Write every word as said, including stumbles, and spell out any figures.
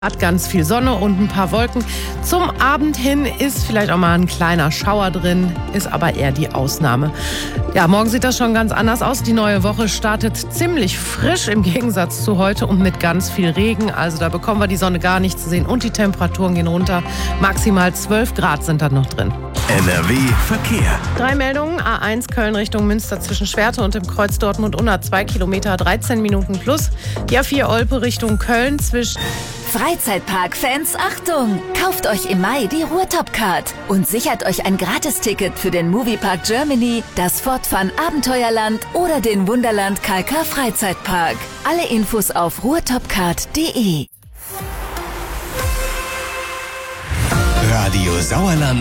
Hat ganz viel Sonne und ein paar Wolken. Zum Abend hin ist vielleicht auch mal ein kleiner Schauer drin, ist aber eher die Ausnahme. Ja, morgen sieht das schon ganz anders aus. Die neue Woche startet ziemlich frisch im Gegensatz zu heute und mit ganz viel Regen. Also da bekommen wir die Sonne gar nicht zu sehen und die Temperaturen gehen runter. Maximal zwölf Grad sind da noch drin. N R W Verkehr. Drei Meldungen. A eins Köln Richtung Münster zwischen Schwerte und dem Kreuz Dortmund-Unna zwei Kilometer, dreizehn Minuten plus. Die A vier Olpe Richtung Köln zwischen... Freizeitpark-Fans, Achtung! Kauft euch im Mai die Ruhrtop-Card und sichert euch ein Gratisticket für den Moviepark Germany, das Fortfun Abenteuerland oder den Wunderland Kalkar Freizeitpark. Alle Infos auf ruhrtopcard punkt de. Radio Sauerland.